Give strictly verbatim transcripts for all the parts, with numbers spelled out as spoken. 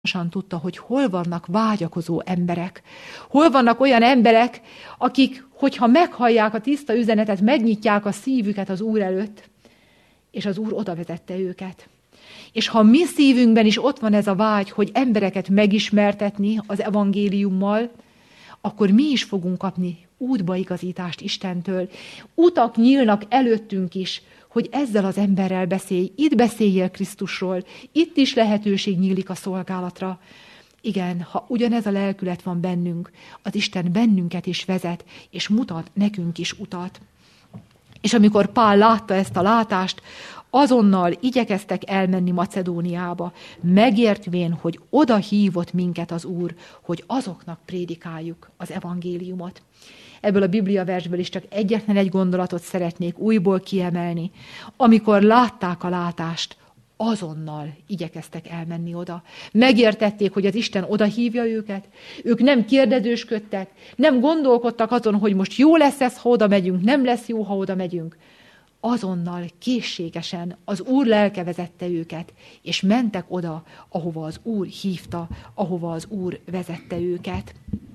tudta, hogy hol vannak vágyakozó emberek. Hol vannak olyan emberek, akik, hogyha meghallják a tiszta üzenetet, megnyitják a szívüket az Úr előtt, és az Úr oda vezette őket. És ha mi szívünkben is ott van ez a vágy, hogy embereket megismertetni az evangéliummal, akkor mi is fogunk kapni útbaigazítást Istentől. Utak nyílnak előttünk is, hogy ezzel az emberrel beszélj, itt beszéljél Krisztusról, itt is lehetőség nyílik a szolgálatra. Igen, ha ugyanez a lelkület van bennünk, az Isten bennünket is vezet, és mutat nekünk is utat. És amikor Pál látta ezt a látást, azonnal igyekeztek elmenni Macedóniába, megértvén, hogy oda hívott minket az Úr, hogy azoknak prédikáljuk az evangéliumot. Ebből a Biblia versből is csak egyetlen egy gondolatot szeretnék újból kiemelni. Amikor látták a látást, azonnal igyekeztek elmenni oda. Megértették, hogy az Isten oda hívja őket. Ők nem kérdezősködtek, nem gondolkodtak azon, hogy most jó lesz ez, ha oda megyünk, nem lesz jó, ha oda megyünk. Azonnal, készségesen az Úr lelke vezette őket, és mentek oda, ahova az Úr hívta, ahova az Úr vezette őket.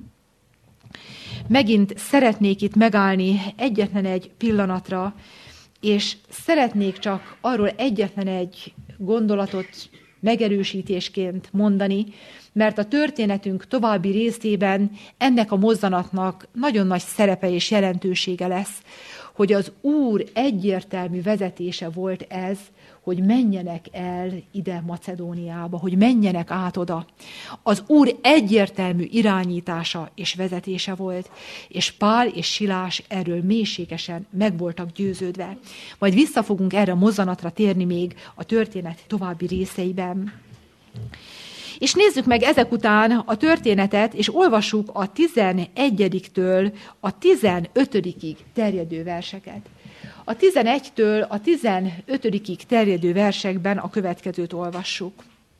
Megint szeretnék itt megállni egyetlen egy pillanatra, és szeretnék csak arról egyetlen egy gondolatot megerősítésként mondani, mert a történetünk további részében ennek a mozzanatnak nagyon nagy szerepe és jelentősége lesz, hogy az Úr egyértelmű vezetése volt ez, hogy menjenek el ide Macedóniába, hogy menjenek át oda. Az Úr egyértelmű irányítása és vezetése volt, és Pál és Silás erről mélységesen meg voltak győződve. Majd vissza fogunk erre a mozzanatra térni még a történet további részeiben. És nézzük meg ezek után a történetet, és olvassuk a tizenegyediktől a tizenötödikig terjedő verseket. A tizenegytől a tizenötödikig terjedő versekben a következőt olvassuk.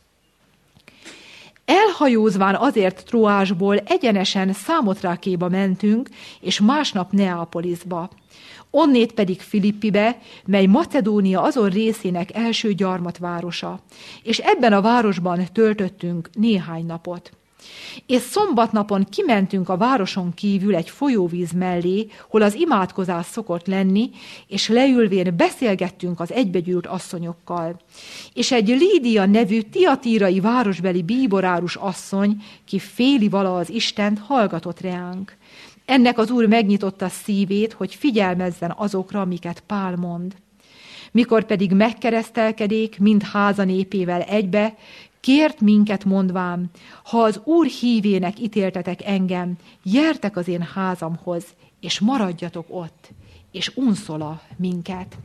Elhajózván azért Troásból egyenesen Számotrákéba mentünk, és másnap Neápolisba. Onnét pedig Filippibe, mely Macedónia azon részének első gyarmatvárosa, és ebben a városban töltöttünk néhány napot. És szombatnapon kimentünk a városon kívül egy folyóvíz mellé, hol az imádkozás szokott lenni, és leülvén beszélgettünk az egybegyűlt asszonyokkal. És egy Lídia nevű tiatírai városbeli bíborárus asszony, ki féli vala az Istent, hallgatott reánk. Ennek az Úr megnyitotta szívét, hogy figyelmezzen azokra, amiket Pál mond. Mikor pedig megkeresztelkedék, mind háza népével egybe, kért minket mondvám, ha az Úr hívének ítéltetek engem, gyertek az én házamhoz, és maradjatok ott, és unszola minket.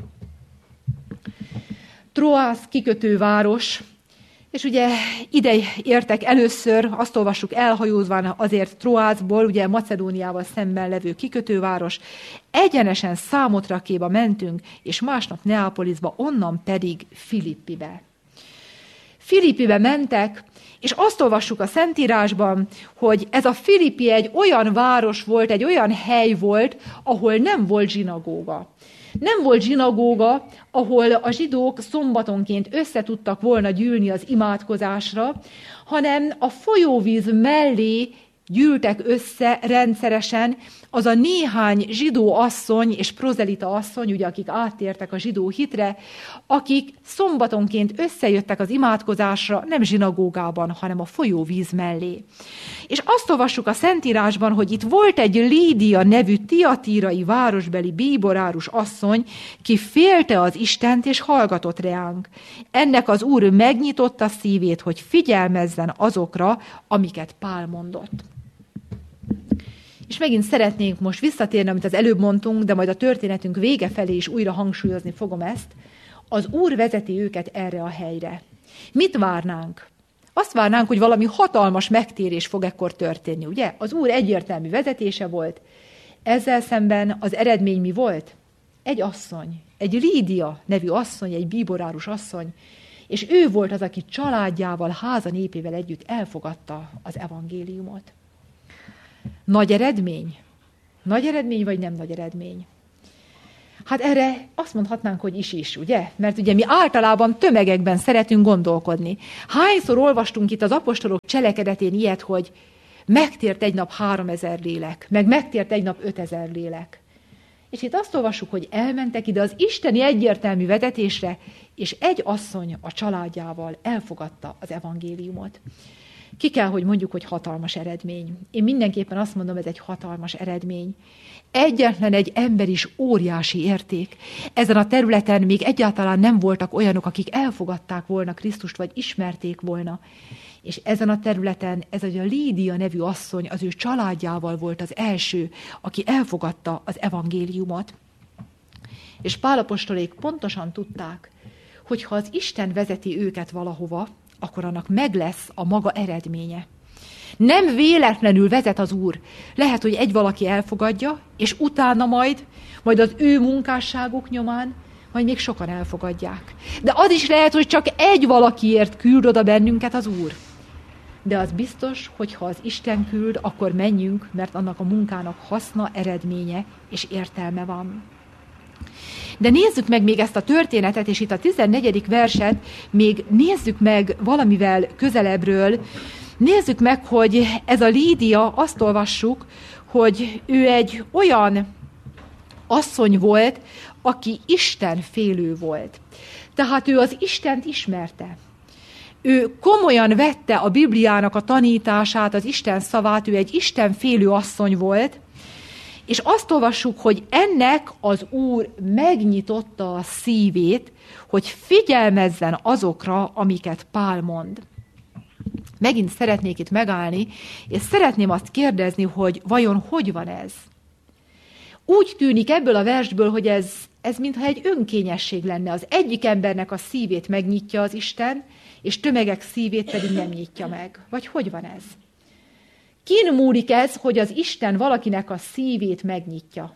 Troász kikötőváros, és ugye ide értek először, azt olvassuk, elhajózván azért Troászból, ugye Macedóniával szemben levő kikötőváros, egyenesen Számotrakéba mentünk, és másnap Neápolisba, onnan pedig Filippibe. Filippibe mentek, és azt olvassuk a Szentírásban, hogy ez a Filippi egy olyan város volt, egy olyan hely volt, ahol nem volt zsinagóga. Nem volt zsinagóga, ahol a zsidók szombatonként össze tudtak volna gyűlni az imádkozásra, hanem a folyóvíz mellé gyűltek össze rendszeresen az a néhány zsidó asszony és prozelita asszony, ugye, akik áttértek a zsidó hitre, akik szombatonként összejöttek az imádkozásra, nem zsinagógában, hanem a folyóvíz mellé. És azt olvassuk a Szentírásban, hogy itt volt egy Lídia nevű tiatírai városbeli bíborárus asszony, ki félte az Istent és hallgatott reánk. Ennek az Úr megnyitotta szívét, hogy figyelmezzen azokra, amiket Pál mondott. És megint szeretnénk most visszatérni, amit az előbb mondtunk, de majd a történetünk vége felé is újra hangsúlyozni fogom ezt. Az Úr vezeti őket erre a helyre. Mit várnánk? Azt várnánk, hogy valami hatalmas megtérés fog ekkor történni, ugye? Az Úr egyértelmű vezetése volt. Ezzel szemben az eredmény mi volt? Egy asszony, egy Lídia nevű asszony, egy bíborárus asszony, és ő volt az, aki családjával, háza népével együtt elfogadta az evangéliumot. Nagy eredmény? Nagy eredmény, vagy nem nagy eredmény? Hát erre azt mondhatnánk, hogy is-is, ugye? Mert ugye mi általában tömegekben szeretünk gondolkodni. Hányszor olvastunk itt az apostolok cselekedetén ilyet, hogy megtért egy nap háromezer lélek, meg megtért egy nap ötezer lélek. És itt azt olvassuk, hogy elmentek ide az isteni egyértelmű vezetésre, és egy asszony a családjával elfogadta az evangéliumot. Ki kell, hogy mondjuk, hogy hatalmas eredmény. Én mindenképpen azt mondom, ez egy hatalmas eredmény. Egyetlen egy ember is óriási érték. Ezen a területen még egyáltalán nem voltak olyanok, akik elfogadták volna Krisztust, vagy ismerték volna. És ezen a területen ez a Lídia nevű asszony az ő családjával volt az első, aki elfogadta az evangéliumot. És Pál apostolék pontosan tudták, hogy ha az Isten vezeti őket valahova, akkor annak meg lesz a maga eredménye. Nem véletlenül vezet az Úr. Lehet, hogy egy valaki elfogadja, és utána majd, majd az ő munkásságuk nyomán, majd még sokan elfogadják. De az is lehet, hogy csak egy valakiért küld oda bennünket az Úr. De az biztos, hogy ha az Isten küld, akkor menjünk, mert annak a munkának haszna, eredménye és értelme van. De nézzük meg még ezt a történetet, és itt a tizennegyedik verset még nézzük meg valamivel közelebbről. Nézzük meg, hogy ez a Lídia, azt olvassuk, hogy ő egy olyan asszony volt, aki istenfélő volt. Tehát ő az Istent ismerte. Ő komolyan vette a Bibliának a tanítását, az Isten szavát, ő egy istenfélő asszony volt, és azt olvassuk, hogy ennek az Úr megnyitotta a szívét, hogy figyelmezzen azokra, amiket Pál mond. Megint szeretnék itt megállni, és szeretném azt kérdezni, hogy vajon hogy van ez? Úgy tűnik ebből a versből, hogy ez, ez mintha egy önkényesség lenne. Az egyik embernek a szívét megnyitja az Isten, és tömegek szívét pedig nem nyitja meg. Vagy hogy van ez? Kin múlik ez, hogy az Isten valakinek a szívét megnyitja?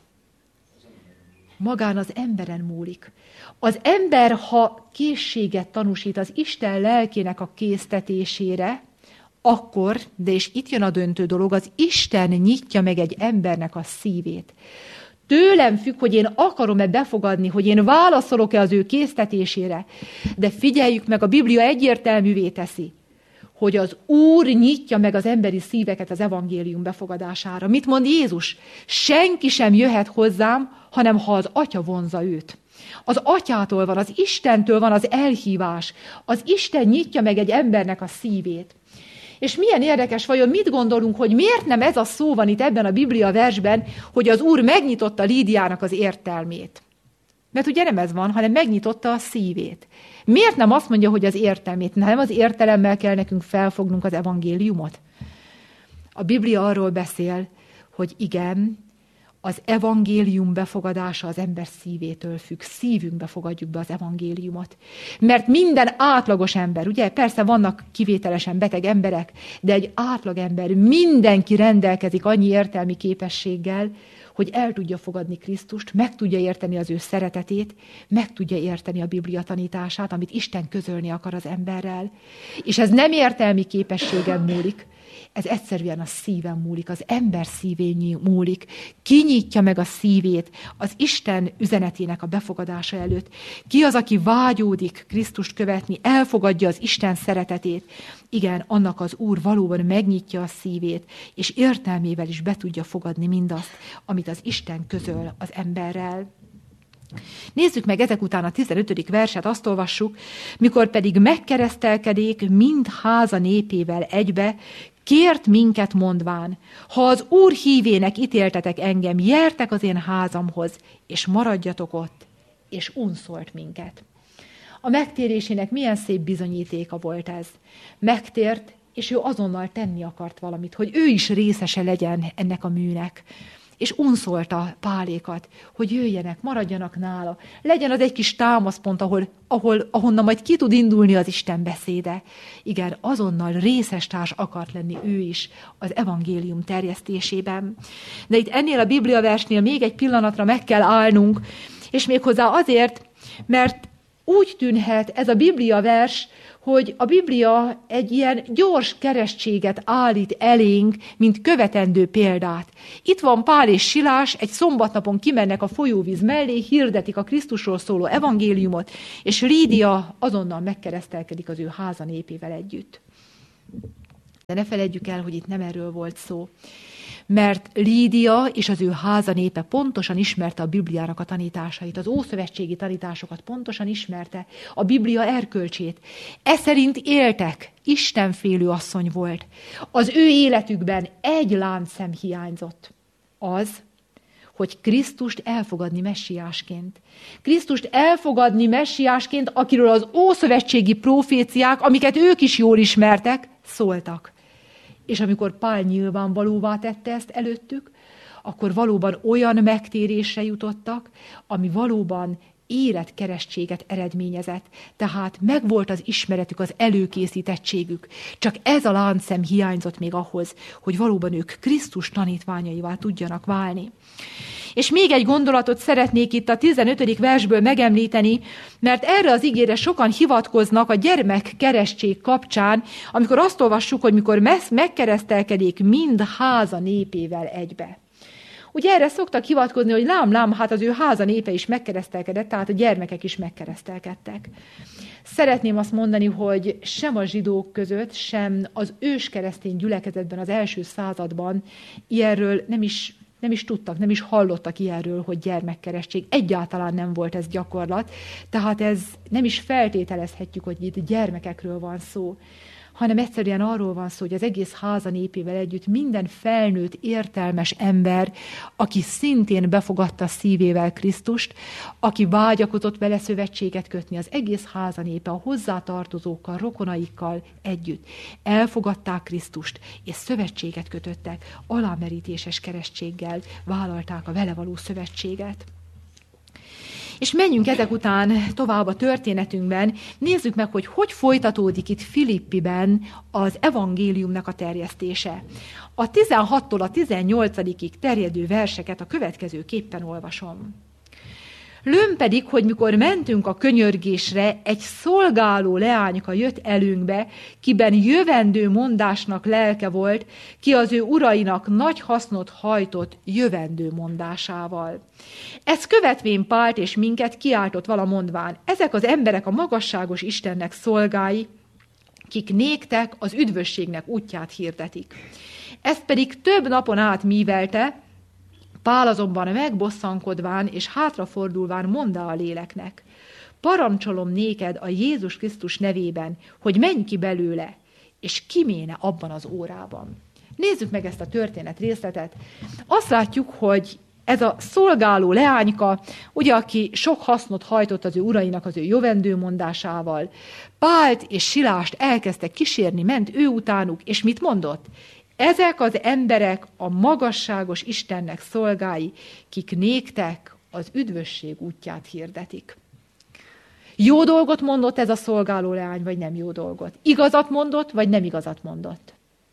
Magán az emberen múlik. Az ember, ha készséget tanúsít az Isten lelkének a késztetésére, akkor, de és itt jön a döntő dolog, az Isten nyitja meg egy embernek a szívét. Tőlem függ, hogy én akarom-e befogadni, hogy én válaszolok-e az ő késztetésére. De figyeljük meg, a Biblia egyértelművé teszi, hogy az Úr nyitja meg az emberi szíveket az evangélium befogadására. Mit mond Jézus? Senki sem jöhet hozzám, hanem ha az Atya vonza őt. Az Atyától van, az Istentől van az elhívás. Az Isten nyitja meg egy embernek a szívét. És milyen érdekes, vajon mit gondolunk, hogy miért nem ez a szó van itt ebben a Biblia versben, hogy az Úr megnyitotta Lídiának az értelmét? Mert ugye nem ez van, hanem megnyitotta a szívét. Miért nem azt mondja, hogy az értelmét? Nem az értelemmel kell nekünk felfognunk az evangéliumot? A Biblia arról beszél, hogy igen, az evangélium befogadása az ember szívétől függ. Szívünkbe fogadjuk be az evangéliumot. Mert minden átlagos ember, ugye persze vannak kivételesen beteg emberek, de egy átlag ember, mindenki rendelkezik annyi értelmi képességgel, hogy el tudja fogadni Krisztust, meg tudja érteni az ő szeretetét, meg tudja érteni a Biblia tanítását, amit Isten közölni akar az emberrel. És ez nem értelmi képességen múlik, ez egyszerűen a szíven múlik, az ember szívén múlik. Kinyitja meg a szívét az Isten üzenetének a befogadása előtt. Ki az, aki vágyódik Krisztust követni, elfogadja az Isten szeretetét. Igen, annak az Úr valóban megnyitja a szívét, és értelmével is be tudja fogadni mindazt, amit az Isten közöl az emberrel. Nézzük meg ezek után a tizenötödik verset, azt olvassuk, mikor pedig megkeresztelkedik mind háza népével egybe, kért minket mondván, ha az Úr hívének ítéltetek engem, jertek az én házamhoz, és maradjatok ott, és unszolt minket. A megtérésének milyen szép bizonyítéka volt ez. Megtért, és ő azonnal tenni akart valamit, hogy ő is részese legyen ennek a műnek. És unszolta Pálékat, hogy jöjjenek, maradjanak nála. Legyen az egy kis támaszpont, ahol, ahol, ahonnan majd ki tud indulni az Isten beszéde. Igen, azonnal részestárs akart lenni ő is az evangélium terjesztésében. De itt ennél a Biblia versnél még egy pillanatra meg kell állnunk, és méghozzá azért, mert úgy tűnhet ez a Biblia vers, hogy a Biblia egy ilyen gyors keresztséget állít elénk, mint követendő példát. Itt van Pál és Silás, egy szombatnapon kimennek a folyóvíz mellé, hirdetik a Krisztusról szóló evangéliumot, és Lídia azonnal megkeresztelkedik az ő háza népével együtt. De ne feledjük el, hogy itt nem erről volt szó. Mert Lídia és az ő háza népe pontosan ismerte a Bibliának a tanításait, az ószövetségi tanításokat pontosan ismerte, a Biblia erkölcsét. E szerint éltek, istenfélő asszony volt. Az ő életükben egy láncszem hiányzott. Az, hogy Krisztust elfogadni messiásként. Krisztust elfogadni messiásként, akiről az ószövetségi proféciák, amiket ők is jól ismertek, szóltak. És amikor Pál nyilvánvalóvá tette ezt előttük, akkor valóban olyan megtérésre jutottak, ami valóban életkeresztséget eredményezett. Tehát megvolt az ismeretük, az előkészítettségük. Csak ez a láncszem hiányzott még ahhoz, hogy valóban ők Krisztus tanítványaivá tudjanak válni. És még egy gondolatot szeretnék itt a tizenötödik versből megemlíteni, mert erre az igére sokan hivatkoznak a gyermekkeresztség kapcsán, amikor azt olvassuk, hogy mikor megkeresztelkedik mind háza népével egybe. Ugye erre szoktak hivatkozni, hogy lám, lám, hát az ő háza népe is megkeresztelkedett, tehát a gyermekek is megkeresztelkedtek. Szeretném azt mondani, hogy sem a zsidók között, sem az őskeresztény gyülekezetben az első században ilyenről nem is Nem is tudtak, nem is hallottak ilyenről, hogy gyermekkeresztség. Egyáltalán nem volt ez gyakorlat, tehát ez nem is feltételezhetjük, hogy itt gyermekekről van szó, hanem egyszerűen arról van szó, hogy az egész háza népével együtt minden felnőtt, értelmes ember, aki szintén befogadta szívével Krisztust, aki vágyakozott vele szövetséget kötni, az egész háza népe a hozzátartozókkal, rokonaikkal együtt elfogadták Krisztust, és szövetséget kötöttek, alámerítéses keresztséggel vállalták a vele való szövetséget. És menjünk ezek után tovább a történetünkben, nézzük meg, hogy hogy folytatódik itt Filippiben az evangéliumnak a terjesztése. A tizenhattól a tizennyolcadikig terjedő verseket a következőképpen olvasom. Lőn pedig, hogy mikor mentünk a könyörgésre, egy szolgáló leányka jött elünkbe, kiben jövendő mondásnak lelke volt, ki az ő urainak nagy hasznot hajtott jövendő mondásával. Ez követvén Pált és minket kiáltott vala mondván, ezek az emberek a magasságos Istennek szolgái, kik néktek az üdvösségnek útját hirdetik. Ezt pedig több napon át mívelte, Pál azonban megbosszankodván és hátrafordulván mondta a léleknek, parancsolom néked a Jézus Krisztus nevében, hogy menj ki belőle, és kiméne abban az órában. Nézzük meg ezt a történet részletet. Azt látjuk, hogy ez a szolgáló leányka, ugye, aki sok hasznot hajtott az ő urainak az ő jövendő mondásával, Pált és Silást elkezdte kísérni, ment ő utánuk, és mit mondott? Ezek az emberek a magasságos Istennek szolgái, kik néktek az üdvösség útját hirdetik. Jó dolgot mondott ez a szolgáló leány, vagy nem jó dolgot? Igazat mondott, vagy nem igazat mondott?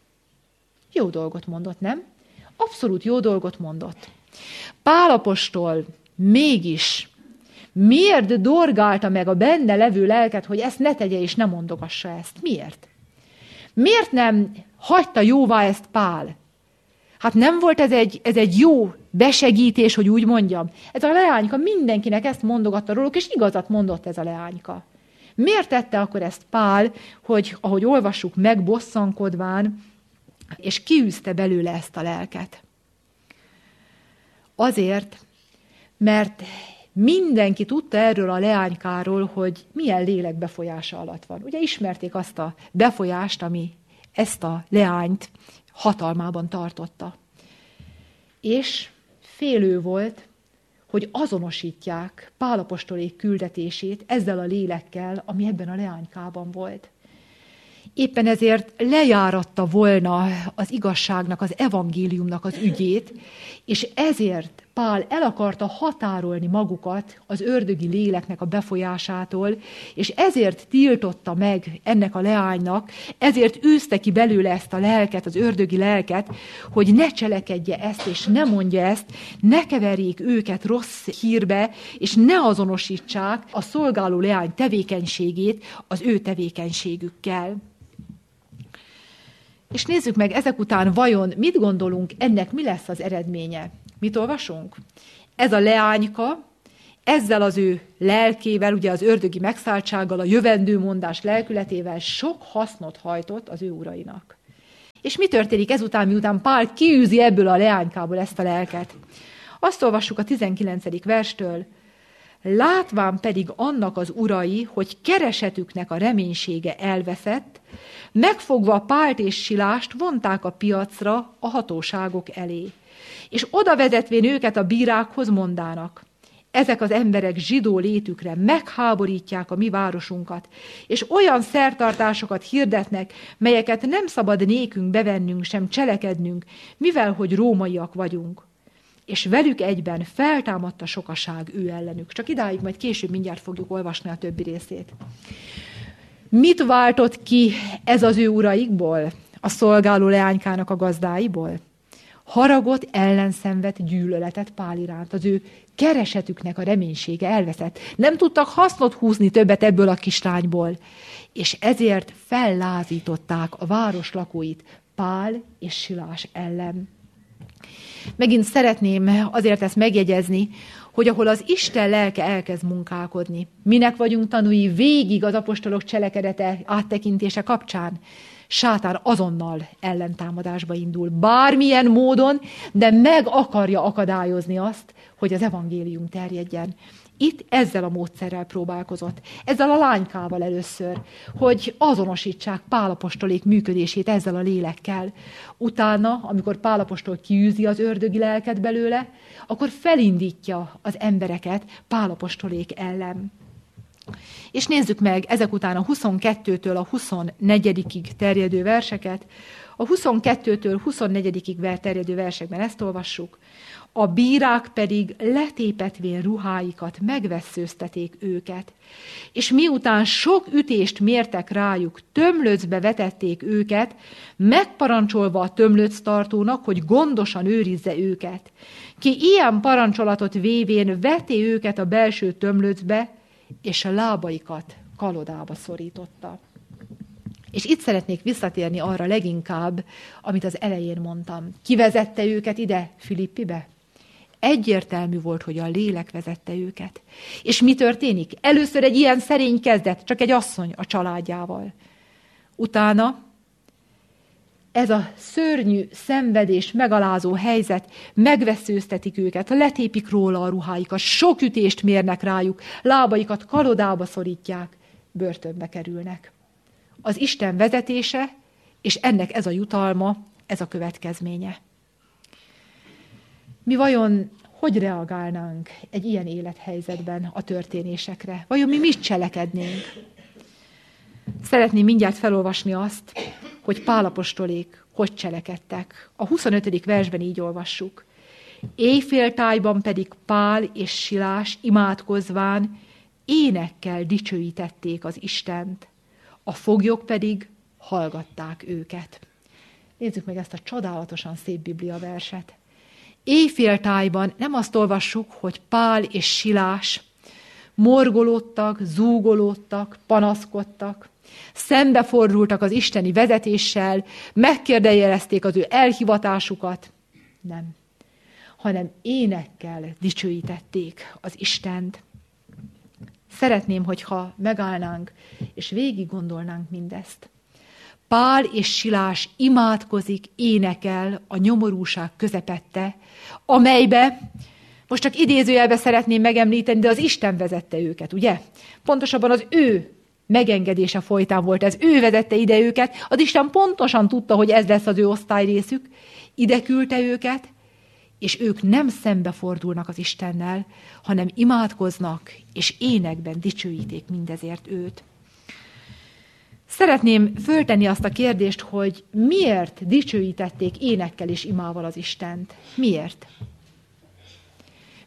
Jó dolgot mondott, nem? Abszolút jó dolgot mondott. Pál apostol mégis miért dorgálta meg a benne levő lelket, hogy ezt ne tegye és ne mondogassa ezt? Miért? Miért nem hagyta jóvá ezt Pál? Hát nem volt ez egy, ez egy jó besegítés, hogy úgy mondjam. Ez a leányka mindenkinek ezt mondogatta róluk, és igazat mondott ez a leányka. Miért tette akkor ezt Pál, hogy ahogy olvassuk, megbosszankodván, és kiűzte belőle ezt a lelket? Azért, mert mindenki tudta erről a leánykáról, hogy milyen lélek befolyása alatt van. Ugye ismerték azt a befolyást, ami ezt a leányt hatalmában tartotta. És félő volt, hogy azonosítják Pál apostolék küldetését ezzel a lélekkel, ami ebben a leánykában volt. Éppen ezért lejáratta volna az igazságnak, az evangéliumnak az ügyét, és ezért Pál el akarta határolni magukat az ördögi léleknek a befolyásától, és ezért tiltotta meg ennek a leánynak, ezért űzte ki belőle ezt a lelket, az ördögi lelket, hogy ne cselekedje ezt, és ne mondja ezt, ne keverjék őket rossz hírbe, és ne azonosítsák a szolgáló leány tevékenységét az ő tevékenységükkel. És nézzük meg ezek után vajon mit gondolunk, ennek mi lesz az eredménye. Mit olvasunk? Ez a leányka, ezzel az ő lelkével, ugye az ördögi megszálltsággal, a jövendőmondás lelkületével sok hasznot hajtott az ő urainak. És mi történik ezután, miután Pál kiűzi ebből a leánykából ezt a lelket? Azt olvassuk a tizenkilencedik verstől, látván pedig annak az urai, hogy keresetüknek a reménysége elveszett, megfogva Pált és Silást vonták a piacra a hatóságok elé. És oda vezetvén őket a bírákhoz mondának, ezek az emberek zsidó létükre megháborítják a mi városunkat, és olyan szertartásokat hirdetnek, melyeket nem szabad nékünk bevennünk, sem cselekednünk, mivel hogy rómaiak vagyunk. És velük egyben feltámadt a sokaság ő ellenük. Csak idáig, majd később mindjárt fogjuk olvasni a többi részét. Mit váltott ki ez az ő uraikból, a szolgáló leánykának a gazdáiból? Haragot, ellenszenvet, gyűlöletet Pál iránt. Az ő keresetüknek a reménysége elveszett. Nem tudtak hasznot húzni többet ebből a kislányból. És ezért fellázították a város lakóit Pál és Silás ellen. Megint szeretném azért ezt megjegyezni, hogy ahol az Isten lelke elkezd munkálkodni, minek vagyunk tanúi végig az apostolok cselekedete áttekintése kapcsán, sátán azonnal ellentámadásba indul, bármilyen módon, de meg akarja akadályozni azt, hogy az evangélium terjedjen. Itt ezzel a módszerrel próbálkozott, ezzel a lánykával először, hogy azonosítsák Pál apostolék működését ezzel a lélekkel. Utána, amikor Pál apostol kiűzi az ördögi lelket belőle, akkor felindítja az embereket Pál apostolék ellen. És nézzük meg ezek után a huszonkettőtől a huszonnegyedikig terjedő verseket. A huszonkettőtől huszonnegyedikig terjedő versekben ezt olvassuk. A bírák pedig letépetvén ruháikat megvesszőzteték őket, és miután sok ütést mértek rájuk, tömlöcbe vetették őket, megparancsolva a tömlöctartónak, hogy gondosan őrizze őket. Ki ilyen parancsolatot vévén veti őket a belső tömlöcbe, és a lábaikat kalodába szorította. És itt szeretnék visszatérni arra leginkább, amit az elején mondtam. Ki vezette őket ide, Filippibe? Egyértelmű volt, hogy a lélek vezette őket. És mi történik? Először egy ilyen szerény kezdet, csak egy asszony a családjával. Utána ez a szörnyű szenvedés, megalázó helyzet, megveszőztetik őket, letépik róla a ruháikat, sok ütést mérnek rájuk, lábaikat kalodába szorítják, börtönbe kerülnek. Az Isten vezetése, és ennek ez a jutalma, ez a következménye. Mi vajon hogy reagálnánk egy ilyen élethelyzetben a történésekre? Vajon mi mit cselekednénk? Szeretném mindjárt felolvasni azt, hogy Pál apostolék hogy cselekedtek. A huszonötödik versben így olvassuk. Éjféltájban pedig Pál és Silás imádkozván énekkel dicsőítették az Istent, a foglyok pedig hallgatták őket. Nézzük meg ezt a csodálatosan szép Biblia verset. Éjféltájban nem azt olvassuk, hogy Pál és Silás morgolódtak, zúgolódtak, panaszkodtak, szembefordultak az isteni vezetéssel, megkérdőjelezték az ő elhivatásukat. Nem, hanem énekkel dicsőítették az Istent. Szeretném, hogyha megállnánk, és végig gondolnánk mindezt. Pál és Silás imádkozik, énekel a nyomorúság közepette, amelybe, most csak idézőjelbe szeretném megemlíteni, de az Isten vezette őket, ugye? Pontosabban az ő megengedése folytán volt ez, ő vezette ide őket, az Isten pontosan tudta, hogy ez lesz az ő osztályrészük, ide küldte őket, és ők nem szembefordulnak az Istennel, hanem imádkoznak, és énekben dicsőíték mindezért őt. Szeretném föltenni azt a kérdést, hogy miért dicsőítették énekkel és imával az Istent? Miért?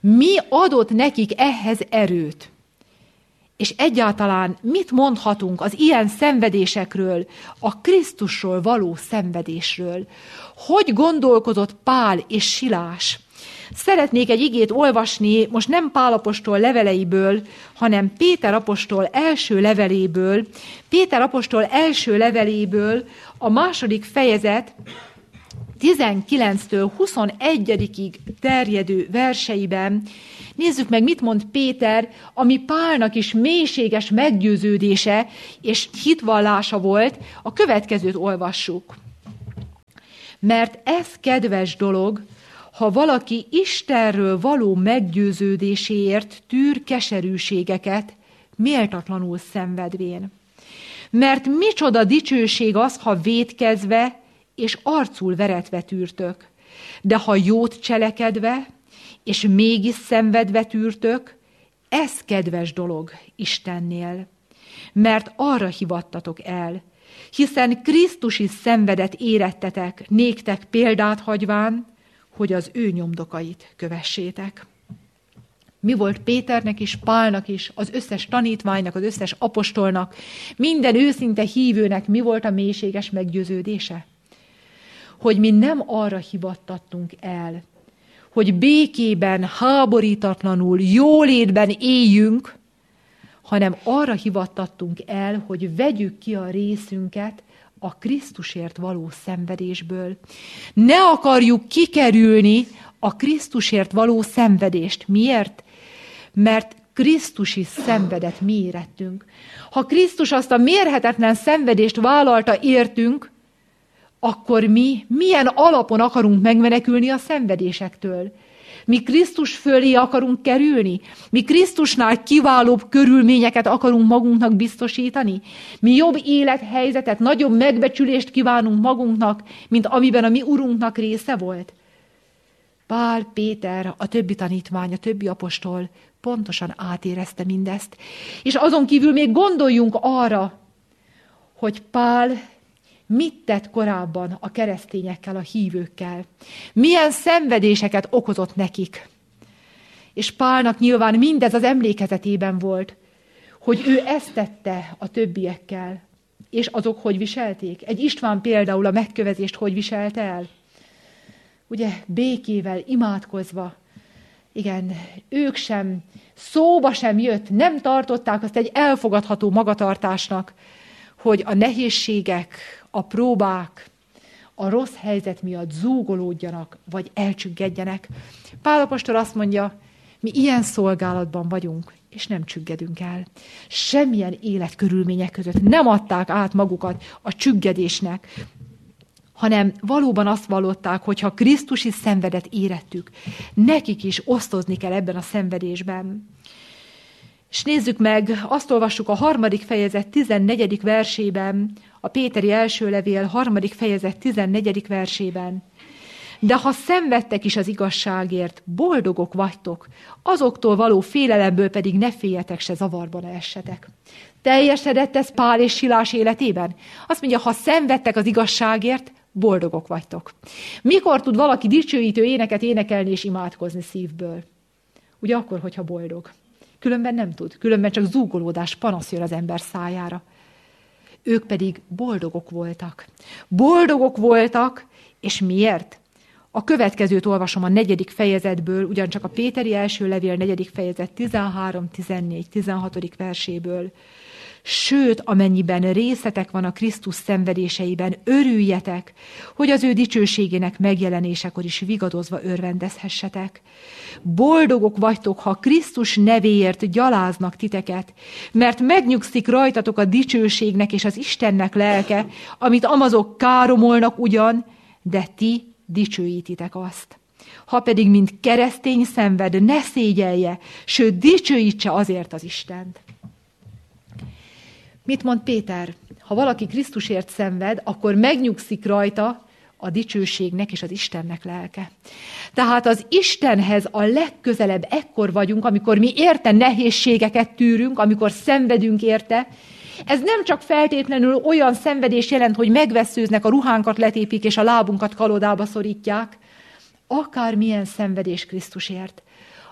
Mi adott nekik ehhez erőt? És egyáltalán mit mondhatunk az ilyen szenvedésekről, a Krisztusról való szenvedésről? Hogy gondolkodott Pál és Silás? Szeretnék egy igét olvasni, most nem Pál apostol leveleiből, hanem Péter apostol első leveléből. Péter apostol első leveléből a második fejezet tizenkilenctől huszonegyedikig terjedő verseiben. Nézzük meg, mit mond Péter, ami Pálnak is mélységes meggyőződése és hitvallása volt. A következőt olvassuk. Mert ez kedves dolog, ha valaki Istenről való meggyőződéséért tűr keserűségeket, méltatlanul szenvedvén. Mert micsoda dicsőség az, ha vétkezve és arcul veretve tűrtök. De ha jót cselekedve, és mégis szenvedve tűrtök, ez kedves dolog Istennél. Mert arra hivattatok el, hiszen Krisztus is szenvedett érettetek, néktek példát hagyván, hogy az ő nyomdokait kövessétek. Mi volt Péternek is, Pálnak is, az összes tanítványnak, az összes apostolnak, minden őszinte hívőnek mi volt a mélységes meggyőződése? Hogy mi nem arra hivattattunk el, hogy békében, háborítatlanul, jólétben éljünk, hanem arra hivattattunk el, hogy vegyük ki a részünket a Krisztusért való szenvedésből. Ne akarjuk kikerülni a Krisztusért való szenvedést. Miért? Mert Krisztus is szenvedett mi érettünk. Ha Krisztus azt a mérhetetlen szenvedést vállalta értünk, akkor mi milyen alapon akarunk megmenekülni a szenvedésektől? Mi Krisztus fölé akarunk kerülni? Mi Krisztusnál kiválóbb körülményeket akarunk magunknak biztosítani? Mi jobb élethelyzetet, nagyobb megbecsülést kívánunk magunknak, mint amiben a mi Urunknak része volt? Pál, Péter, a többi tanítvány, a többi apostol pontosan átérezte mindezt. És azon kívül még gondoljunk arra, hogy Pál mit tett korábban a keresztényekkel, a hívőkkel? Milyen szenvedéseket okozott nekik? És Pálnak nyilván mindez az emlékezetében volt, hogy ő ezt tette a többiekkel, és azok hogy viselték. Egy István például a megkövezést hogy viselte el? Ugye békével, imádkozva. Igen, ők sem, szóba sem jött, nem tartották azt egy elfogadható magatartásnak, hogy a nehézségek, a próbák, a rossz helyzet miatt zúgolódjanak, vagy elcsüggedjenek. Pál apostol azt mondja, mi ilyen szolgálatban vagyunk, és nem csüggedünk el. Semmilyen életkörülmények között nem adták át magukat a csüggedésnek, hanem valóban azt vallották, hogy ha Krisztus is szenvedett érettük, nekik is osztozni kell ebben a szenvedésben. És nézzük meg, azt olvassuk a harmadik fejezet tizennegyedik versében, a Péteri első levél harmadik fejezet tizennegyedik versében. De ha szenvedtek is az igazságért, boldogok vagytok, azoktól való félelemből pedig ne féljetek, se zavarba essetek. Teljesedett ez Pál és Silás életében? Azt mondja, ha szenvedtek az igazságért, boldogok vagytok. Mikor tud valaki dicsőítő éneket énekelni és imádkozni szívből? Ugye akkor, hogyha boldog. Különben nem tud. Különben csak zúgolódás, panasz jön az ember szájára. Ők pedig boldogok voltak. Boldogok voltak, és miért? A következőt olvasom a negyedik fejezetből, ugyancsak a Péteri első levél negyedik fejezet tizenhárom, tizennégy, tizenhatodik verséből. Sőt, amennyiben részetek van a Krisztus szenvedéseiben, örüljetek, hogy az ő dicsőségének megjelenésekor is vigadozva örvendezhessetek. Boldogok vagytok, ha Krisztus nevéért gyaláznak titeket, mert megnyugszik rajtatok a dicsőségnek és az Istennek lelke, amit amazok káromolnak ugyan, de ti dicsőítitek azt. Ha pedig mint keresztény szenved, ne szégyelje, sőt dicsőítse azért az Istent. Mit mond Péter? Ha valaki Krisztusért szenved, akkor megnyugszik rajta a dicsőségnek és az Istennek lelke. Tehát az Istenhez a legközelebb ekkor vagyunk, amikor mi érte nehézségeket tűrünk, amikor szenvedünk érte. Ez nem csak feltétlenül olyan szenvedés jelent, hogy megvesszőznek, a ruhánkat letépik és a lábunkat kalodába szorítják, akármilyen szenvedés Krisztusért.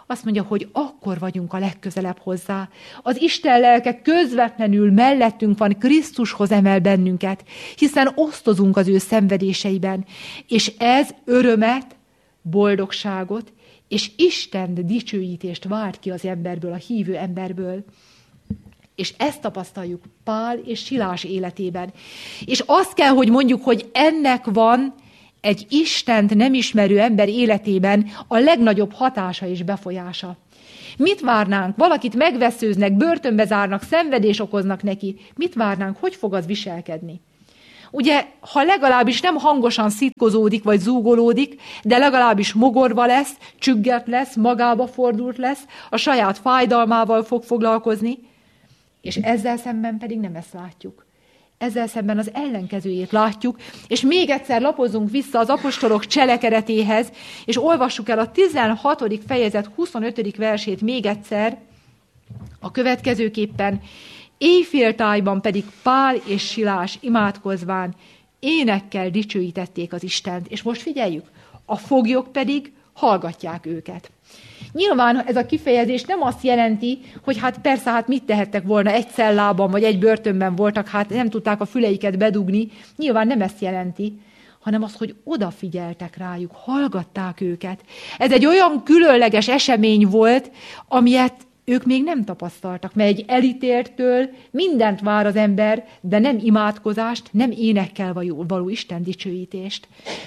Azt mondja, hogy akkor vagyunk a legközelebb hozzá. Az Isten lelke közvetlenül mellettünk van, Krisztushoz emel bennünket, hiszen osztozunk az ő szenvedéseiben, és ez örömet, boldogságot, és Isten dicsőítést vált ki az emberből, a hívő emberből. És ezt tapasztaljuk Pál és Silás életében. És azt kell, hogy mondjuk, hogy ennek van egy Istent nem ismerő ember életében a legnagyobb hatása és befolyása. Mit várnánk? Valakit megveszőznek, börtönbe zárnak, szenvedés okoznak neki. Mit várnánk? Hogy fog az viselkedni? Ugye, ha legalábbis nem hangosan szitkozódik, vagy zúgolódik, de legalábbis mogorva lesz, csügget lesz, magába fordult lesz, a saját fájdalmával fog foglalkozni, és ezzel szemben pedig nem ezt látjuk. Ezzel szemben az ellenkezőjét látjuk, és még egyszer lapozzunk vissza az apostolok cselekedetéhez, és olvassuk el a tizenhatodik fejezet huszonötödik versét még egyszer, a következőképpen: éjféltájban pedig Pál és Silás imádkozván énekkel dicsőítették az Istent. És most figyeljük, a foglyok pedig hallgatják őket. Nyilván ez a kifejezés nem azt jelenti, hogy hát persze, hát mit tehettek volna, egy cellában vagy egy börtönben voltak, hát nem tudták a füleiket bedugni. Nyilván nem ezt jelenti, hanem az, hogy odafigyeltek rájuk, hallgatták őket. Ez egy olyan különleges esemény volt, amilyet ők még nem tapasztaltak, mert egy elítélttől mindent vár az ember, de nem imádkozást, nem énekkel való, való Isten dicsőítést.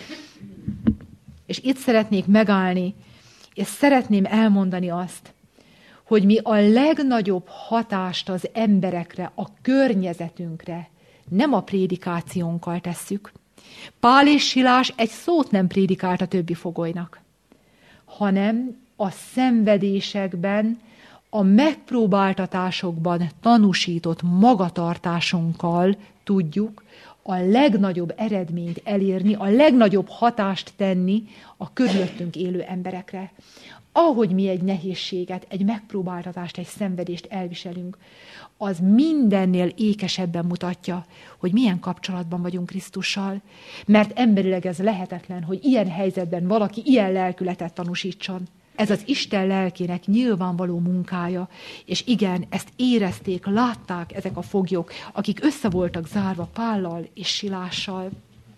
És itt szeretnék megállni, és szeretném elmondani azt, hogy mi a legnagyobb hatást az emberekre, a környezetünkre nem a prédikációnkkal tesszük. Pál és Silás egy szót nem prédikált a többi fogolynak, hanem a szenvedésekben, a megpróbáltatásokban tanúsított magatartásunkkal tudjuk a legnagyobb eredményt elérni, a legnagyobb hatást tenni a körülöttünk élő emberekre. Ahogy mi egy nehézséget, egy megpróbáltatást, egy szenvedést elviselünk, az mindennél ékesebben mutatja, hogy milyen kapcsolatban vagyunk Krisztussal, mert emberileg ez lehetetlen, hogy ilyen helyzetben valaki ilyen lelkületet tanúsítson. Ez az Isten lelkének nyilvánvaló munkája, és igen, ezt érezték, látták ezek a foglyok, akik össze voltak zárva Pállal és Silással.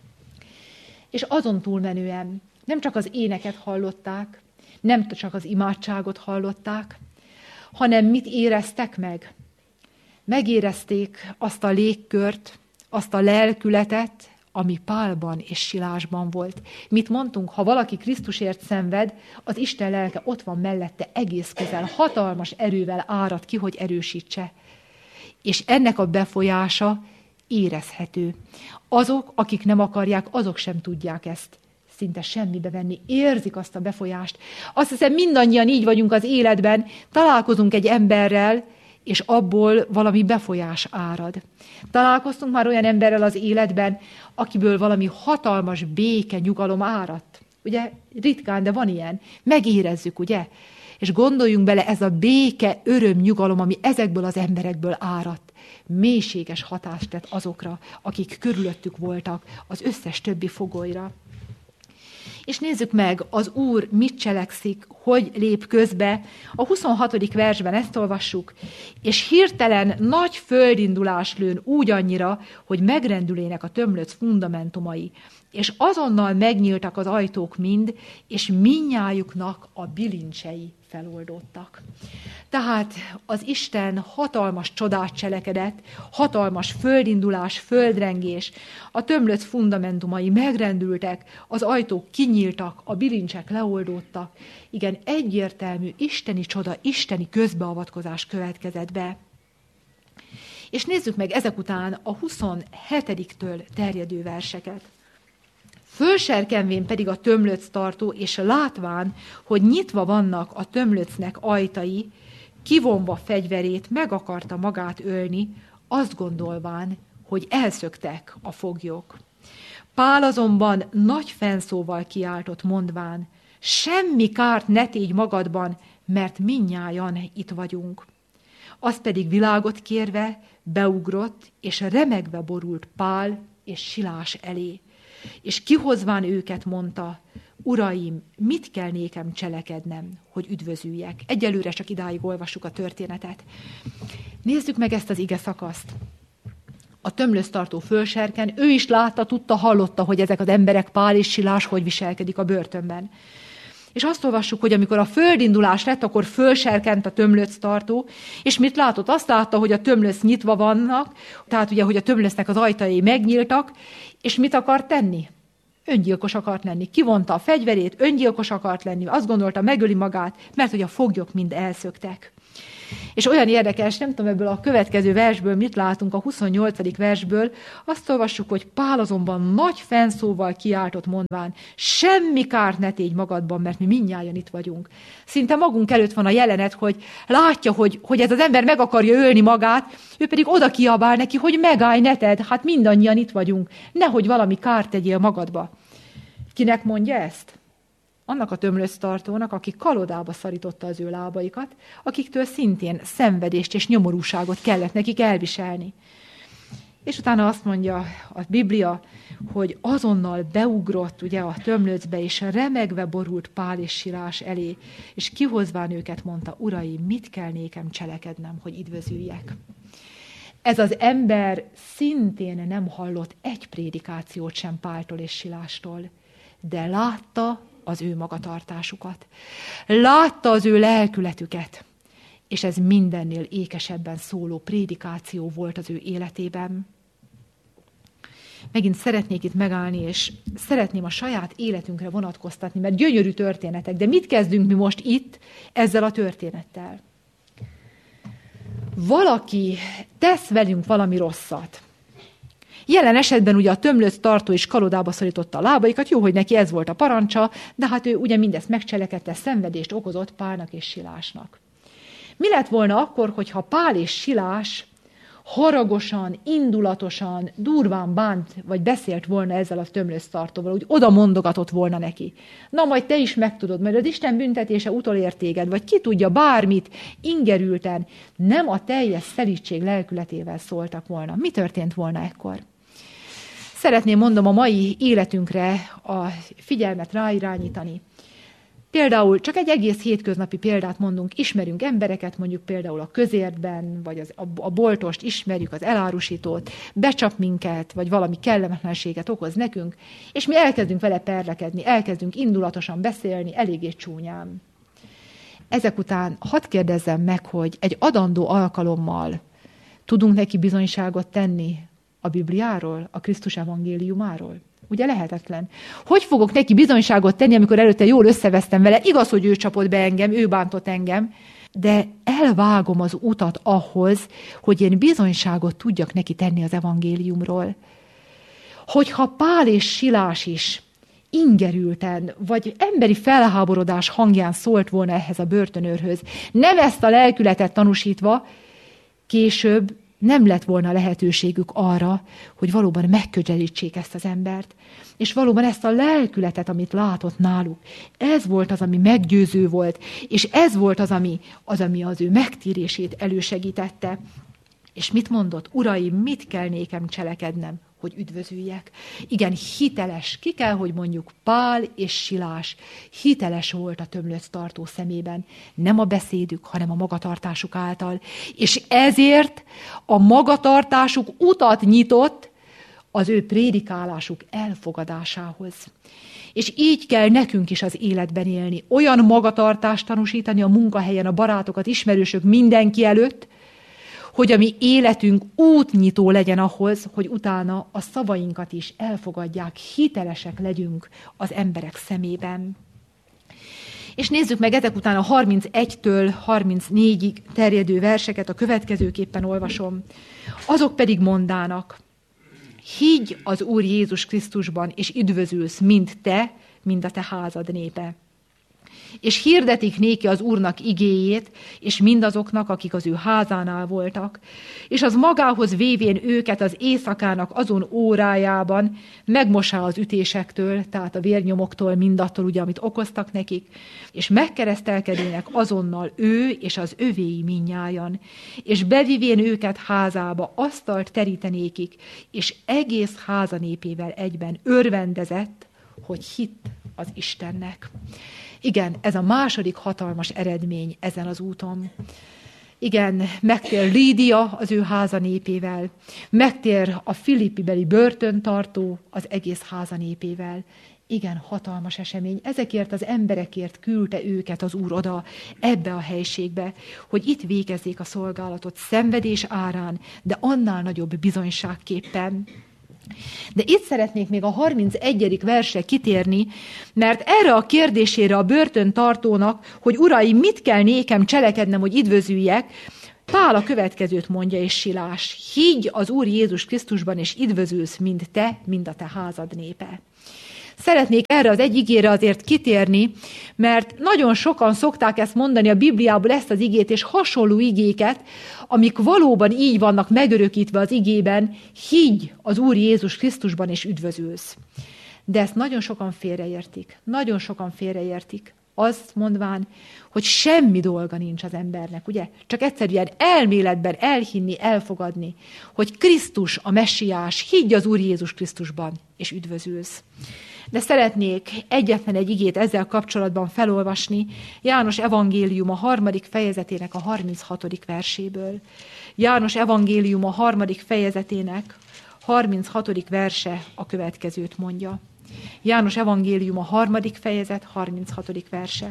És azon túlmenően nem csak az éneket hallották, nem csak az imádságot hallották, hanem mit éreztek meg? Megérezték azt a légkört, azt a lelkületet, ami Pálban és Silásban volt. Mit mondtunk, ha valaki Krisztusért szenved, az Isten lelke ott van mellette egész közel, hatalmas erővel árad ki, hogy erősítse. És ennek a befolyása érezhető. Azok, akik nem akarják, azok sem tudják ezt szinte semmibe venni. Érzik azt a befolyást. Azt hiszem, mindannyian így vagyunk az életben, találkozunk egy emberrel, és abból valami befolyás árad. Találkoztunk már olyan emberrel az életben, akiből valami hatalmas béke, nyugalom áradt. Ugye ritkán, de van ilyen. Megérezzük, ugye? És gondoljunk bele, ez a béke, öröm, nyugalom, ami ezekből az emberekből áradt, mélységes hatást tett azokra, akik körülöttük voltak, az összes többi fogolyra. És nézzük meg, az Úr mit cselekszik, hogy lép közbe. A huszonhatodik versben ezt olvassuk, és hirtelen nagy földindulás lőn úgy annyira, hogy megrendülének a tömlöc fundamentumai, és azonnal megnyíltak az ajtók mind, és mindnyájuknak a bilincsei feloldódtak. Tehát az Isten hatalmas csodát cselekedett, hatalmas földindulás, földrengés, a tömlöc fundamentumai megrendültek, az ajtók kinyíltak, a bilincsek leoldódtak. Igen, egyértelmű isteni csoda, isteni közbeavatkozás következett be. És nézzük meg ezek után a huszonhetediktől terjedő verseket. Fölserkenvén pedig a tömlöc tartó, és látván, hogy nyitva vannak a tömlöcnek ajtai, kivonva fegyverét meg akarta magát ölni, azt gondolván, hogy elszöktek a foglyok. Pál azonban nagy fennszóval kiáltott, mondván, semmi kárt ne tégy magadban, mert mindnyájan itt vagyunk. Az pedig világot kérve beugrott, és remegve borult Pál és Silás elé. És kihozván őket mondta, uraim, mit kell nékem cselekednem, hogy üdvözüljek? Egyelőre csak idáig olvassuk a történetet. Nézzük meg ezt az ige szakaszt. A tömlöztartó fölserken, ő is látta, tudta, hallotta, hogy ezek az emberek, Pál és Silás, hogy viselkedik a börtönben. És azt olvassuk, hogy amikor a földindulás lett, akkor fölserkent a tömlöctartó, és mit látott? Azt látta, hogy a tömlöc nyitva vannak, tehát ugye, hogy a tömlöcnek az ajtai megnyíltak, és mit akart tenni? Öngyilkos akart lenni. Kivonta a fegyverét, öngyilkos akart lenni, azt gondolta, megöli magát, mert hogy a foglyok mind elszöktek. És olyan érdekes, nem tudom ebből a következő versből mit látunk, a huszonnyolcadik versből, azt olvassuk, hogy Pál azonban nagy fennszóval kiáltott mondván, semmi kárt ne tégy magadban, mert mi mindnyájan itt vagyunk. Szinte magunk előtt van a jelenet, hogy látja, hogy, hogy ez az ember meg akarja ölni magát, ő pedig oda kiabál neki, hogy megállj, ne tedd, hát mindannyian itt vagyunk, nehogy valami kárt tegyél magadba. Kinek mondja ezt? Annak a tömlöztartónak, aki kalodába szarította az ő lábaikat, akiktől szintén szenvedést és nyomorúságot kellett nekik elviselni. És utána azt mondja a Biblia, hogy azonnal beugrott ugye a tömlöcbe, és remegve borult Pál és Silás elé, és kihozván őket mondta, uraim, mit kell nékem cselekednem, hogy üdvözüljek? Ez az ember szintén nem hallott egy prédikációt sem Páltól és Silástól, de látta az ő magatartásukat. Látta az ő lelkületüket, és ez mindennél ékesebben szóló prédikáció volt az ő életében. Megint szeretnék itt megállni, és szeretném a saját életünkre vonatkoztatni, mert gyönyörű történetek, de mit kezdünk mi most itt ezzel a történettel? Valaki tesz velünk valami rosszat. Jelen esetben ugye a tömlöc tartó is kalodába szorította a lábaikat, jó, hogy neki ez volt a parancsa, de hát ő ugye mindezt megcselekedte, szenvedést okozott Pálnak és Silásnak. Mi lett volna akkor, hogyha Pál és Silás haragosan, indulatosan, durván bánt, vagy beszélt volna ezzel a tömlöc tartóval, úgy oda mondogatott volna neki. Na, majd te is megtudod, mert az Isten büntetése utolér téged, vagy ki tudja, bármit, ingerülten, nem a teljes szelídség lelkületével szóltak volna. Mi történt volna ekkor? Szeretném, mondom, a mai életünkre a figyelmet ráirányítani. Például csak egy egész hétköznapi példát mondunk, ismerünk embereket, mondjuk például a közértben, vagy az, a, a boltost ismerjük, az elárusítót, becsap minket, vagy valami kellemetlenséget okoz nekünk, és mi elkezdünk vele perlekedni, elkezdünk indulatosan beszélni, eléggé csúnyán. Ezek után hadd kérdezzem meg, hogy egy adandó alkalommal tudunk neki bizonyságot tenni a Bibliáról, a Krisztus evangéliumáról? Ugye lehetetlen. Hogy fogok neki bizonyságot tenni, amikor előtte jól összevesztem vele? Igaz, hogy ő csapott be engem, ő bántott engem, de elvágom az utat ahhoz, hogy én bizonyságot tudjak neki tenni az evangéliumról. Hogyha Pál és Silás is ingerülten, vagy emberi felháborodás hangján szólt volna ehhez a börtönőrhöz, nem ezt a lelkületet tanúsítva, később nem lett volna lehetőségük arra, hogy valóban megközelítsék ezt az embert, és valóban ezt a lelkületet, amit látott náluk, ez volt az, ami meggyőző volt, és ez volt az, ami az, ami az ő megtérését elősegítette. És mit mondott? Uraim, mit kell nékem cselekednem, hogy üdvözüljek? Igen, hiteles, ki kell, hogy mondjuk Pál és Silás hiteles volt a tömlöc tartó szemében, nem a beszédük, hanem a magatartásuk által. És ezért a magatartásuk utat nyitott az ő prédikálásuk elfogadásához. És így kell nekünk is az életben élni. Olyan magatartást tanúsítani a munkahelyen, a barátokat, ismerősök, mindenki előtt, hogy a mi életünk útnyitó legyen ahhoz, hogy utána a szavainkat is elfogadják, hitelesek legyünk az emberek szemében. És nézzük meg ezek után a harmincegytől harmincnégyig terjedő verseket, a következőképpen olvasom. Azok pedig mondának, higgy az Úr Jézus Krisztusban, és üdvözülsz mind te, mind a te házad népe. És hirdetik néki az Úrnak igéjét, és mindazoknak, akik az ő házánál voltak, és az magához vévén őket az éjszakának azon órájában megmosá az ütésektől, tehát a vérnyomoktól, mindattól, ugye, amit okoztak nekik, és megkeresztelkedének azonnal ő és az övéi mindnyájan, és bevivén őket házába asztalt terítenékik, és egész háza népével egyben örvendezett, hogy hitt az Istennek. Igen, ez a második hatalmas eredmény ezen az úton. Igen, megtér Lídia az ő háza népével, megtér a Filippibeli börtöntartó az egész háza népével. Igen, hatalmas esemény. Ezekért az emberekért küldte őket az Úr oda, ebbe a helységbe, hogy itt végezzék a szolgálatot szenvedés árán, de annál nagyobb bizonyságképpen. De itt szeretnék még a harmincegyedik versre kitérni, mert erre a kérdésére a börtöntartónak, hogy uraim, mit kell nékem cselekednem, hogy üdvözüljek, Pál a következőt mondja, és Silás: higgy az Úr Jézus Krisztusban, és üdvözülsz mind te, mind a te házad népe. Szeretnék erre az egy igére azért kitérni, mert nagyon sokan szokták ezt mondani a Bibliából, ezt az igét, és hasonló igéket, amik valóban így vannak megörökítve az igében: higgy az Úr Jézus Krisztusban, és üdvözülsz. De ezt nagyon sokan félreértik. Nagyon sokan félreértik. Azt mondván, hogy semmi dolga nincs az embernek, ugye? Csak egyszerűen elméletben elhinni, elfogadni, hogy Krisztus a messiás, higgy az Úr Jézus Krisztusban, és üdvözülsz. De szeretnék egyetlen egy igét ezzel kapcsolatban felolvasni, János evangélium a harmadik fejezetének a harminchatodik verséből. János evangélium a harmadik fejezetének harminchatodik verse a következőt mondja. János evangélium a harmadik fejezet, harminchatodik verse.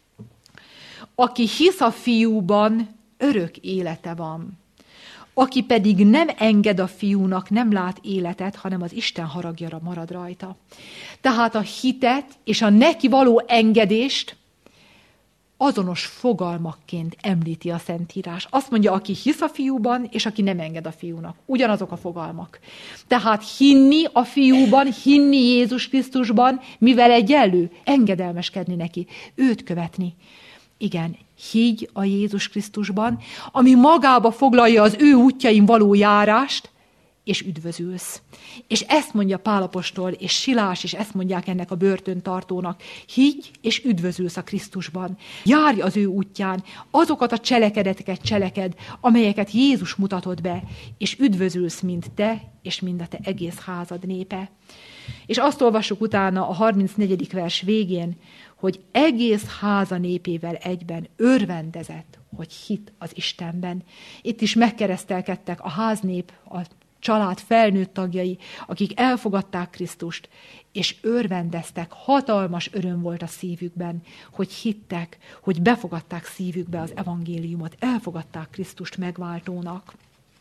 Aki hisz a fiúban, örök élete van. Aki pedig nem enged a fiúnak, nem lát életet, hanem az Isten haragjára marad rajta. Tehát a hitet és a neki való engedést azonos fogalmakként említi a Szentírás. Azt mondja, aki hisz a fiúban, és aki nem enged a fiúnak. Ugyanazok a fogalmak. Tehát hinni a fiúban, hinni Jézus Krisztusban, mivel egyenlő, engedelmeskedni neki, őt követni. Igen, higgy a Jézus Krisztusban, ami magába foglalja az ő útjain való járást, és üdvözülsz. És ezt mondja Pál apostol, és Silás is ezt mondják ennek a börtöntartónak. Higgy, és üdvözülsz a Krisztusban. Járj az ő útján, azokat a cselekedeteket cseleked, amelyeket Jézus mutatott be, és üdvözülsz, mind te, és mind a te egész házad népe. És azt olvassuk utána a harmincnegyedik vers végén, hogy egész háza népével egyben örvendezett, hogy hit az Istenben. Itt is megkeresztelkedtek a háznép, a család felnőtt tagjai, akik elfogadták Krisztust, és örvendeztek, hatalmas öröm volt a szívükben, hogy hittek, hogy befogadták szívükbe az evangéliumot, elfogadták Krisztust megváltónak.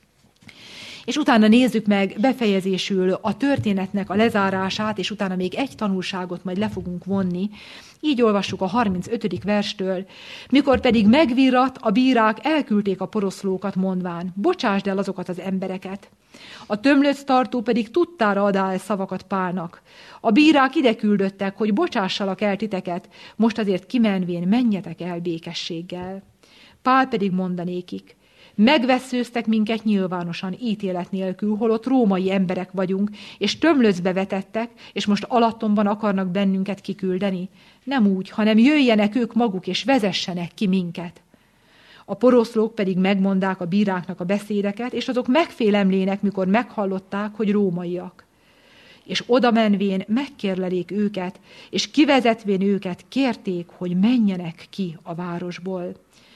És utána nézzük meg befejezésül a történetnek a lezárását, és utána még egy tanulságot majd le fogunk vonni. Így olvassuk a harmincötödik verstől. Mikor pedig megvirrat, a bírák elküldték a poroszlókat, mondván: bocsásd el azokat az embereket. A tömlöctartó pedig tudtára adá el szavakat Pálnak. A bírák ide küldöttek, hogy bocsássalak el titeket, most azért kimenvén menjetek el békességgel. Pál pedig mondanékik: megvesszőztek minket nyilvánosan, ítélet nélkül, holott római emberek vagyunk, és tömlöcbe vetettek, és most alattomban akarnak bennünket kiküldeni. Nem úgy, hanem jöjjenek ők maguk, és vezessenek ki minket. A poroszlók pedig megmondák a bíráknak a beszédeket, és azok megfélemlének, mikor meghallották, hogy rómaiak. És oda menvén megkérlelik őket, és kivezetvén őket kérték, hogy menjenek ki a városból.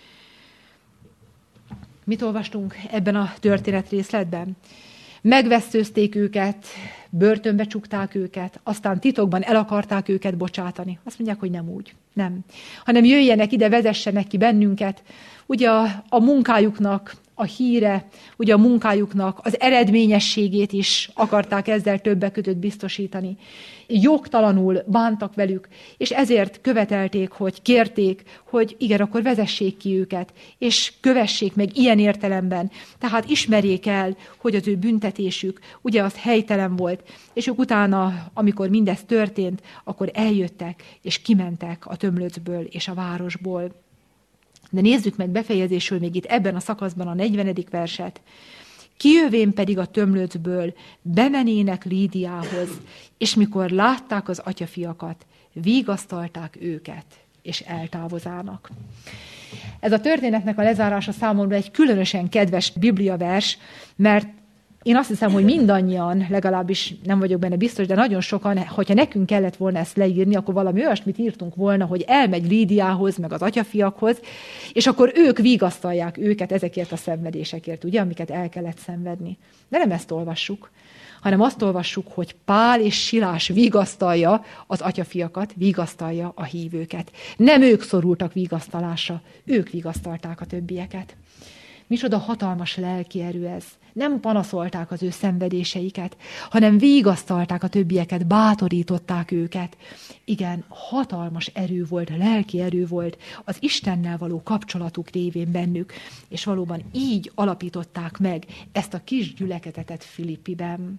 Mit olvastunk ebben a történetrészletben? Megvesszőzték őket, börtönbe csukták őket, aztán titokban el akarták őket bocsátani. Azt mondják, hogy nem úgy, nem. Hanem jöjjenek ide, vezessenek ki bennünket. Ugye a, a munkájuknak a híre, ugye a munkájuknak az eredményességét is akarták ezzel többek között biztosítani. Jogtalanul bántak velük, és ezért követelték, hogy kérték, hogy igen, akkor vezessék ki őket, és kövessék meg ilyen értelemben. Tehát ismerjék el, hogy az ő büntetésük, ugye az helytelen volt, és ők utána, amikor mindez történt, akkor eljöttek, és kimentek a tömlöcből és a városból. De nézzük meg befejezésül még itt ebben a szakaszban a negyvenedik verset. Kijövén pedig a tömlöcből bemenének Lídiához, és mikor látták az atyafiakat, vigasztalták őket, és eltávozának. Ez a történetnek a lezárása számomra egy különösen kedves bibliavers, mert Én azt hiszem, hogy mindannyian, legalábbis nem vagyok benne biztos, de nagyon sokan, hogyha nekünk kellett volna ezt leírni, akkor valami olyasmit írtunk volna, hogy elmegy Lídiához, meg az atyafiakhoz, és akkor ők vigasztalják őket ezekért a szenvedésekért, ugye, amiket el kellett szenvedni. De nem ezt olvassuk, hanem azt olvassuk, hogy Pál és Silás vigasztalja az atyafiakat, vigasztalja a hívőket. Nem ők szorultak vigasztalásra, ők vigasztalták a többieket. Micsoda hatalmas lelki erő ez. Nem panaszolták az ő szenvedéseiket, hanem vigasztalták a többieket, bátorították őket. Igen, hatalmas erő volt, lelki erő volt az Istennel való kapcsolatuk révén bennük, és valóban így alapították meg ezt a kis gyülekezetet Filippiben.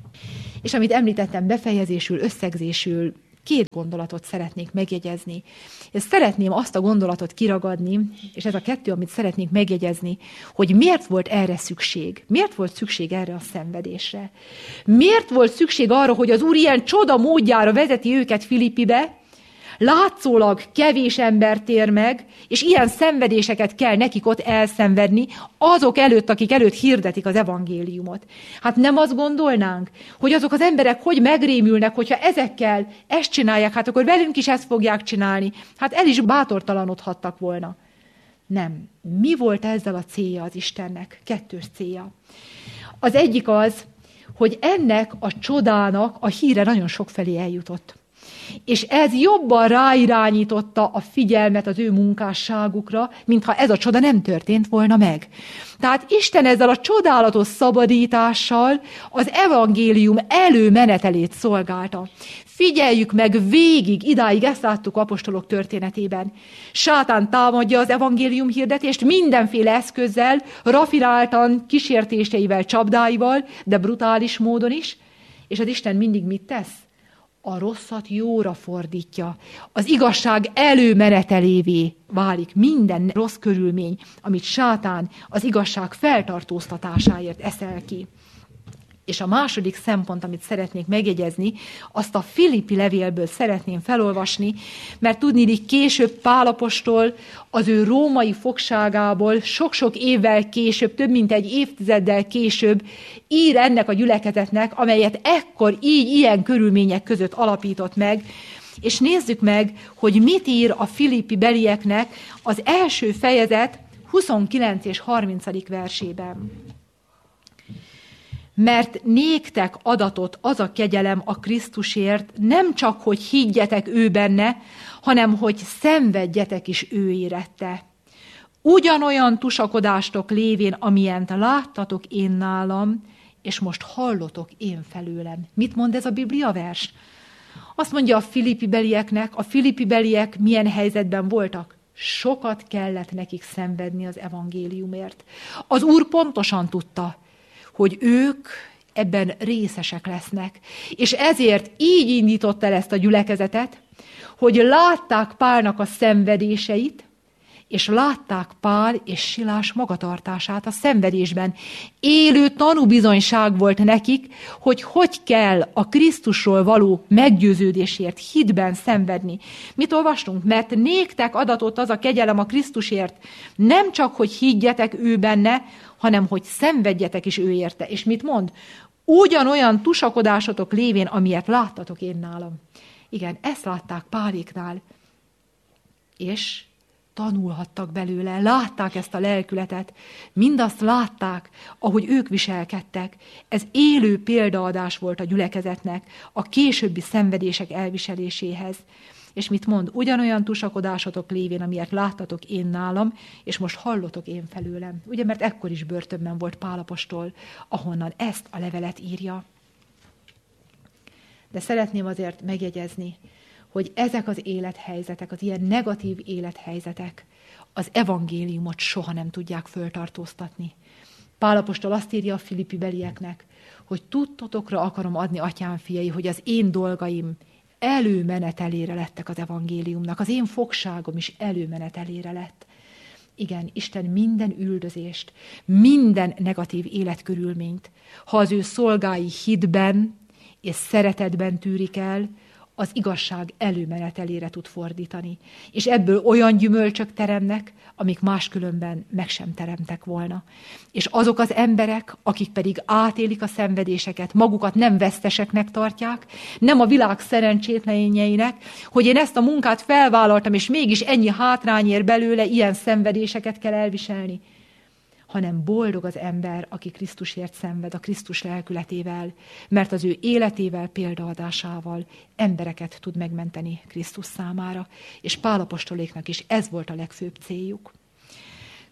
És amit említettem befejezésül, összegzésül, két gondolatot szeretnék megjegyezni. És szeretném azt a gondolatot kiragadni, és ez a kettő, amit szeretnék megjegyezni, hogy miért volt erre szükség? Miért volt szükség erre a szenvedésre? Miért volt szükség arra, hogy az Úr ilyen csoda módjára vezeti őket Filippibe, látszólag kevés ember tér meg, és ilyen szenvedéseket kell nekik ott elszenvedni, azok előtt, akik előtt hirdetik az evangéliumot. Hát nem azt gondolnánk, hogy azok az emberek hogy megrémülnek, hogyha ezekkel ezt csinálják, hát akkor velünk is ezt fogják csinálni. Hát el is bátortalanodhattak volna. Nem. Mi volt ezzel a célja az Istennek? Kettős célja. Az egyik az, hogy ennek a csodának a híre nagyon sokfelé eljutott. És ez jobban ráirányította a figyelmet az ő munkásságukra, mintha ez a csoda nem történt volna meg. Tehát Isten ezzel a csodálatos szabadítással az evangélium előmenetelét szolgálta. Figyeljük meg végig, idáig ezt láttuk apostolok történetében. Sátán támadja az evangélium hirdetést mindenféle eszközzel, rafináltan, kísértéseivel, csapdáival, de brutális módon is. És az Isten mindig mit tesz? A rosszat jóra fordítja. Az igazság előmenetelévé válik minden rossz körülmény, amit sátán az igazság feltartóztatásáért eszel ki. És a második szempont, amit szeretnék megjegyezni, azt a Filippi levélből szeretném felolvasni, mert tudniillik később Pál apostol az ő római fogságából sok-sok évvel később, több mint egy évtizeddel később ír ennek a gyülekezetnek, amelyet ekkor így, ilyen körülmények között alapított meg, és nézzük meg, hogy mit ír a Filippi belieknek az első fejezet huszonkilenc és harminc versében. Mert néktek adatot az a kegyelem a Krisztusért, nem csak, hogy higgyetek ő benne, hanem, hogy szenvedjetek is ő érette. Ugyanolyan tusakodástok lévén, amilyent láttatok én nálam, és most hallotok én felőlem. Mit mond ez a Biblia vers? Azt mondja a Filippi belieknek, a Filippi beliek milyen helyzetben voltak? Sokat kellett nekik szenvedni az evangéliumért. Az Úr pontosan tudta, hogy ők ebben részesek lesznek. És ezért így indított el ezt a gyülekezetet, hogy látták Pálnak a szenvedéseit, és látták Pál és Silás magatartását a szenvedésben. Élő tanúbizonyság volt nekik, hogy hogy kell a Krisztusról való meggyőződésért, hitben szenvedni. Mit olvastunk? Mert néktek adatot az a kegyelem a Krisztusért, nem csak, hogy higgyetek ő benne, hanem hogy szenvedjetek is ő érte. És mit mond? Ugyanolyan tusakodásotok lévén, amilyet láttatok én nálam. Igen, ezt látták Páléknál. És tanulhattak belőle, látták ezt a lelkületet, mindazt látták, ahogy ők viselkedtek. Ez élő példaadás volt a gyülekezetnek a későbbi szenvedések elviseléséhez. És mit mond? Ugyanolyan tusakodásotok lévén, amilyet láttatok én nálam, és most hallotok én felőlem. Ugye, mert ekkor is börtönben volt Pál apostol, ahonnan ezt a levelet írja. De szeretném azért megjegyezni, hogy ezek az élethelyzetek, az ilyen negatív élethelyzetek az evangéliumot soha nem tudják föltartóztatni. Pál apostol azt írja a Filippi belieknek, hogy tudtotokra akarom adni, atyám fiai, hogy az én dolgaim előmenetelére lettek az evangéliumnak, az én fogságom is előmenetelére lett. Igen, Isten minden üldözést, minden negatív életkörülményt, ha az ő szolgái hitben és szeretetben tűrik el, az igazság előmenetelére tud fordítani. És ebből olyan gyümölcsök teremnek, amik máskülönben meg sem teremtek volna. És azok az emberek, akik pedig átélik a szenvedéseket, magukat nem veszteseknek tartják, nem a világ szerencsétlenjeinek, hogy én ezt a munkát felvállaltam, és mégis ennyi hátrány ér belőle, ilyen szenvedéseket kell elviselni, hanem boldog az ember, aki Krisztusért szenved, a Krisztus lelkületével, mert az ő életével, példaadásával embereket tud megmenteni Krisztus számára. És Pál apostoléknak is ez volt a legfőbb céljuk.